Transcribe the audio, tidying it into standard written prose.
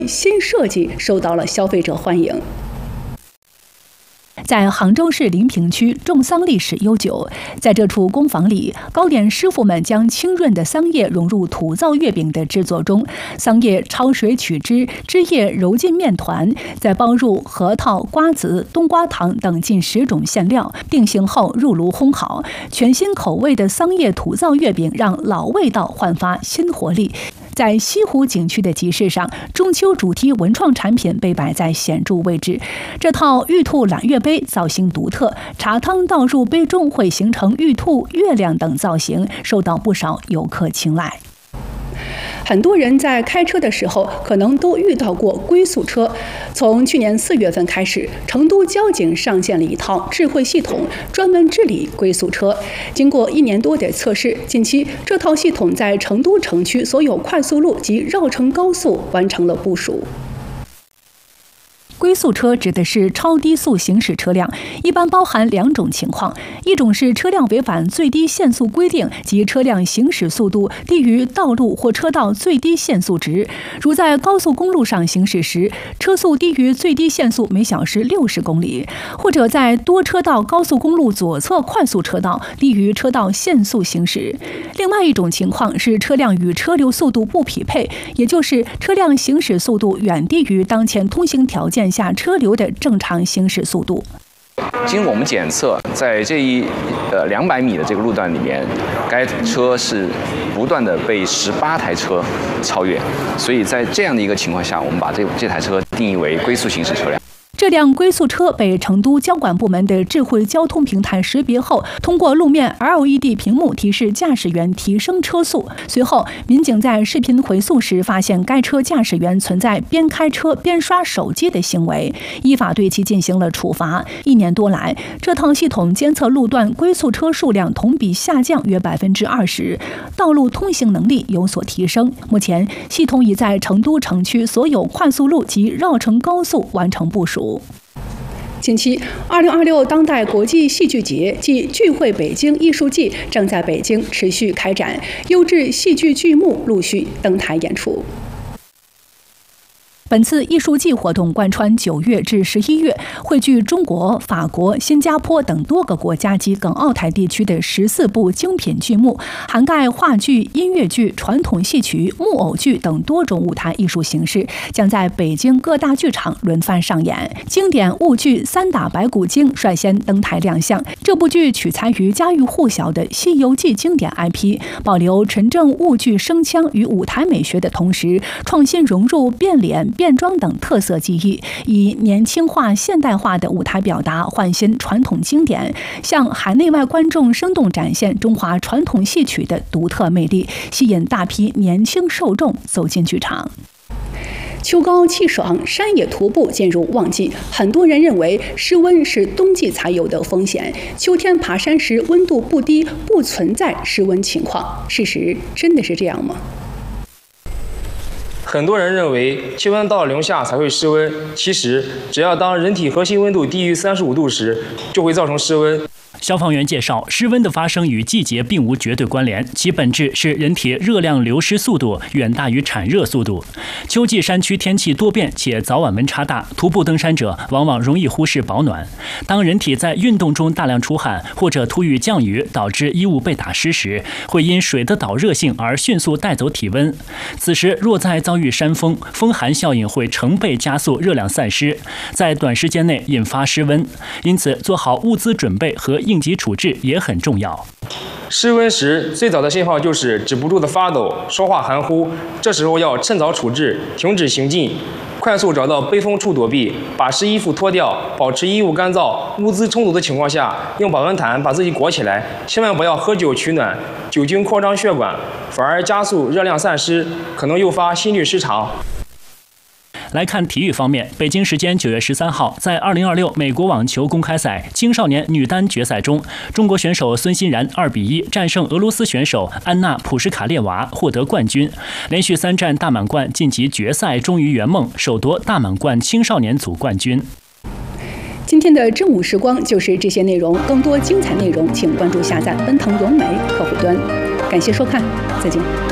新设计受到了消费者欢迎。 在杭州市临平区种桑历史悠久，在这处工坊里，糕点师傅们将清润的桑叶融入土造月饼的制作中，桑叶焯水取汁，汁液揉进面团，再包入核桃、瓜子、冬瓜糖等近10种馅料，定型后入炉烘烤。全新口味的桑叶土造月饼让老味道焕发新活力。在西湖景区的集市上，中秋主题文创产品被摆在显著位置。这套玉兔揽月杯造型独特，茶汤倒入杯中会形成玉兔、月亮等造型，受到不少游客青睐。 很多人在开车的时候可能都遇到过龟速车。从去年4月份开始，成都交警上线了一套智慧系统，专门治理龟速车。经过1年多的测试，近期这套系统在成都城区所有快速路及绕城高速完成了部署。 龟速车指的是超低速行驶车辆，一般包含2种情况：一种是车辆违反最低限速规定，即车辆行驶速度低于道路或车道最低限速值，如在高速公路上行驶时，车速低于最低限速每小时60公里；或者在多车道高速公路左侧快速车道低于车道限速行驶。另外一种情况是车辆与车流速度不匹配，也就是车辆行驶速度远低于当前通行条件下车流的正常行驶速度。 经我们检测，在这200米的这个路段里面，该车是不断的被18台车超越，所以在这样的一个情况下，我们把这台车定义为龟速行驶车辆。 这辆龟速车被成都交管部门的智慧交通平台识别后，通过路面 LED 屏幕提示驾驶员提升车速。随后，民警在视频回溯时发现该车驾驶员存在边开车边刷手机的行为，依法对其进行了处罚。1年多来，这套系统监测路段龟速车数量同比下降约20%，道路通行能力有所提升。目前，系统已在成都城区所有快速路及绕城高速完成部署。 近期，2026当代国际戏剧节暨聚会北京艺术季正在北京持续开展，优质戏剧剧目陆续登台演出。 本次艺术季活动贯穿9月至11月，汇聚中国、法国、新加坡等多个国家及港澳台地区的14部精品剧目，涵盖话剧、音乐剧、传统戏曲、木偶剧等多种舞台艺术形式，将在北京各大剧场轮番上演。经典物剧《三打白骨精》率先登台亮相。这部剧取材于家喻户晓的《西游记》经典 IP， 保留纯正物剧声腔与舞台美学的同时，创新融入变脸、变装等特色技艺，以年轻化、现代化的舞台表达焕新传统经典，向海内外观众生动展现中华传统戏曲的独特魅力，吸引大批年轻受众走进剧场。 秋高气爽，山野徒步进入旺季，很多人认为失温是冬季才有的风险，秋天爬山时温度不低，不存在失温情况。事实真的是这样吗？ 很多人认为气温到零下才会失温，其实只要当人体核心温度低于35度时，就会造成失温。 消防员介绍，失温的发生与季节并无绝对关联，其本质是人体热量流失速度远大于产热速度。秋季山区天气多变且早晚温差大，徒步登山者往往容易忽视保暖。当人体在运动中大量出汗，或者突遇降雨导致衣物被打湿时，会因水的导热性而迅速带走体温。此时若再遭遇山风，风寒效应会成倍加速热量散失，在短时间内引发失温。因此，做好物资准备和应急处置也很重要。 失温时最早的信号就是止不住的发抖、说话含糊，这时候要趁早处置，停止行进，快速找到背风处躲避，把湿衣服脱掉，保持衣物干燥。物资充足的情况下，用保温毯把自己裹起来，千万不要喝酒取暖，酒精扩张血管，反而加速热量散失，可能诱发心律失常。 来看体育方面，北京时间9月13号，在2026美国网球公开赛青少年女单决赛中，中国选手孙欣然2比1战胜俄罗斯选手安娜普什卡列娃，获得冠军。连续3战大满贯晋级决赛，终于圆梦，首夺大满贯青少年组冠军。 今天的正午时光就是这些内容，更多精彩内容请关注下载奔腾融媒客户端。感谢收看，再见。